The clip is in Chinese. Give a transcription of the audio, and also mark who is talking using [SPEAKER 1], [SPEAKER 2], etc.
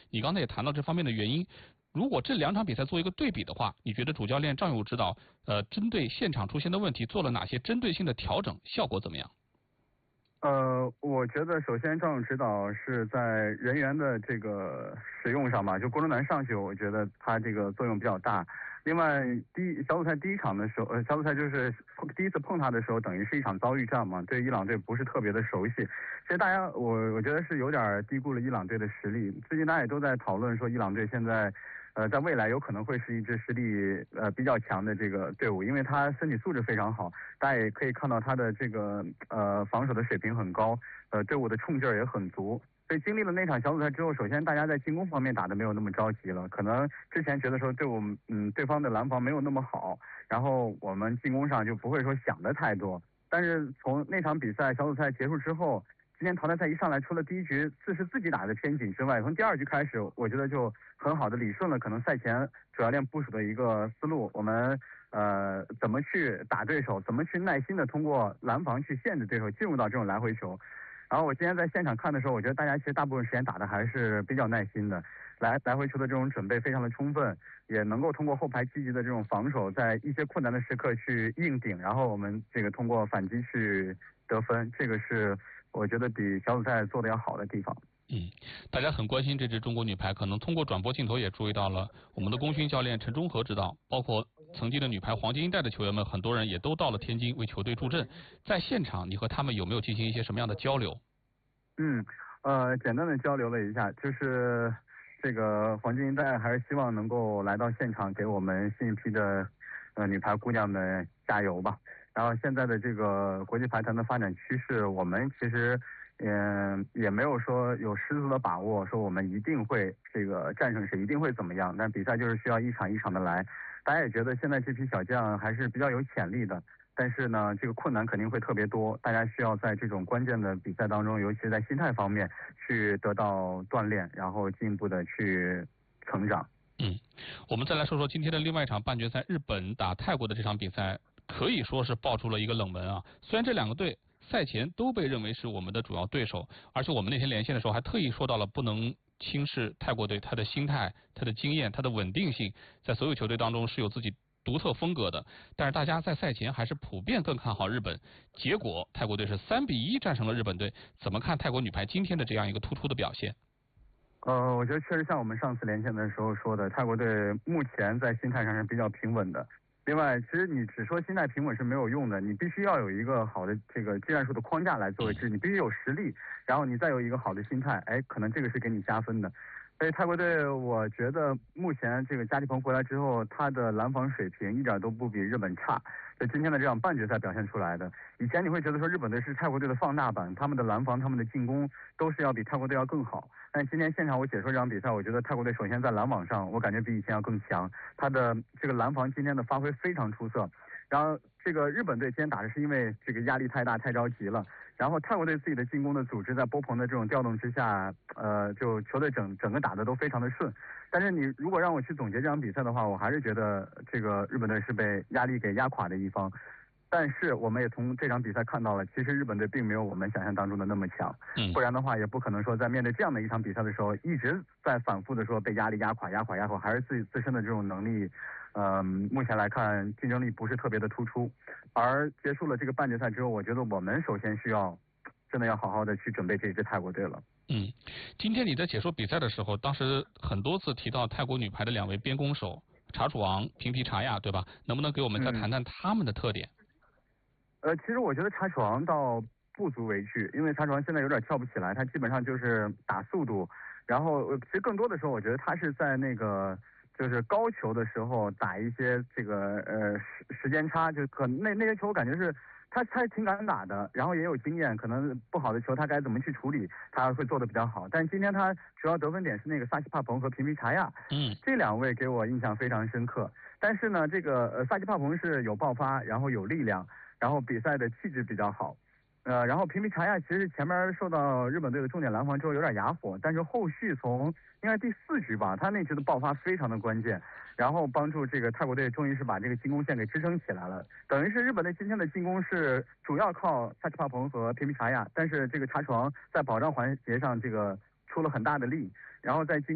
[SPEAKER 1] 你刚才也谈到这方面的原因。如果这两场比赛做一个对比的话，你觉得主教练张勇指导针对现场出现的问题做了哪些针对性的调整，效果怎么样？
[SPEAKER 2] 我觉得首先张勇指导是在人员的这个使用上吧，就郭忠南上去，我觉得他这个作用比较大。另外，小组赛第一场的时候，小组赛就是第一次碰他的时候，等于是一场遭遇战嘛，对伊朗队不是特别的熟悉。其实大家，我觉得是有点低估了伊朗队的实力。最近大家也都在讨论说，伊朗队现在在未来有可能会是一支实力比较强的这个队伍，因为他身体素质非常好，大家也可以看到他的这个防守的水平很高，队伍的冲劲儿也很足。所以经历了那场小组赛之后，首先大家在进攻方面打得没有那么着急了，可能之前觉得说对方的拦防没有那么好，然后我们进攻上就不会说想的太多。但是从那场比赛小组赛结束之后，今天淘汰赛一上来，除了第一局是自己打的偏紧之外，从第二局开始，我觉得就很好的理顺了可能赛前主教练部署的一个思路。我们怎么去打对手，怎么去耐心的通过拦防去限制对手进入到这种来回球。然后我今天在现场看的时候，我觉得大家其实大部分时间打的还是比较耐心的，来回球的这种准备非常的充分，也能够通过后排积极的这种防守，在一些困难的时刻去硬顶，然后我们这个通过反击去得分，这个是我觉得比小组赛做的要好的地方。
[SPEAKER 1] 大家很关心这支中国女排，可能通过转播镜头也注意到了我们的功勋教练陈忠和指导，包括曾经的女排黄金一代的球员们，很多人也都到了天津为球队助阵。在现场，你和他们有没有进行一些什么样的交流？
[SPEAKER 2] 简单的交流了一下，就是这个黄金一代还是希望能够来到现场给我们新一批的女排姑娘们加油吧。然后现在的这个国际排坛的发展趋势，我们其实也没有说有十足的把握，说我们一定会这个战胜谁，一定会怎么样。但比赛就是需要一场一场的来。大家也觉得现在这批小将还是比较有潜力的，但是呢，这个困难肯定会特别多。大家需要在这种关键的比赛当中，尤其是在心态方面去得到锻炼，然后进一步的去成长。
[SPEAKER 1] 我们再来说说今天的另外一场半决赛，日本打泰国的这场比赛，可以说是爆出了一个冷门啊。虽然这两个队赛前都被认为是我们的主要对手，而且我们那天连线的时候还特意说到了不能轻视泰国队，他的心态、他的经验、他的稳定性，在所有球队当中是有自己独特风格的。但是大家在赛前还是普遍更看好日本，结果泰国队是3-1战胜了日本队。怎么看泰国女排今天的这样一个突出的表现？
[SPEAKER 2] 我觉得确实像我们上次连线的时候说的，泰国队目前在心态上是比较平稳的。另外，其实你只说心态平稳是没有用的，你必须要有一个好的这个技战术的框架来作为支持，你必须有实力，然后你再有一个好的心态，可能这个是给你加分的。所以泰国队，我觉得目前这个加蒂蓬回来之后，他的拦防水平一点都不比日本差。就今天的这场半决赛表现出来的，以前你会觉得说日本队是泰国队的放大版，他们的拦防、他们的进攻都是要比泰国队要更好。但今天现场我解说这场比赛，我觉得泰国队首先在拦网上，我感觉比以前要更强，他的这个拦防今天的发挥非常出色。然后这个日本队今天打的是因为这个压力太大太着急了，然后泰国队自己的进攻的组织在波鹏的这种调动之下，就球队整个打的都非常的顺。但是你如果让我去总结这场比赛的话，我还是觉得这个日本队是被压力给压垮的一方。但是我们也从这场比赛看到了，其实日本队并没有我们想象当中的那么强，不然的话也不可能说在面对这样的一场比赛的时候，一直在反复的说被压力压垮，还是自身的这种能力，目前来看竞争力不是特别的突出。而结束了这个半决赛之后，我觉得我们首先需要真的要好好的去准备这支泰国队了。
[SPEAKER 1] 今天你在解说比赛的时候，当时很多次提到泰国女排的两位边攻手查楚昂、平皮查亚，对吧？能不能给我们再谈谈他们的特点？
[SPEAKER 2] 其实我觉得查楚昂倒不足为惧，因为查楚昂现在有点跳不起来，他基本上就是打速度，然后其实更多的时候，我觉得他是在那个就是高球的时候打一些这个时间差，就可能那些球我感觉是他挺敢打的，然后也有经验，可能不好的球他该怎么去处理，他会做得比较好。但今天他主要得分点是那个萨奇帕蓬和平皮查亚，这两位给我印象非常深刻。但是呢，这个萨奇帕蓬是有爆发，然后有力量，然后比赛的气质比较好。然后平皮查亚其实前面受到日本队的重点拦防之后有点哑火，但是后续从应该第4局吧，他那局的爆发非常的关键，然后帮助这个泰国队终于是把这个进攻线给支撑起来了。等于是日本队今天的进攻是主要靠萨奇帕蓬和平皮查亚，但是这个查楚昂在保障环节上这个出了很大的力，然后在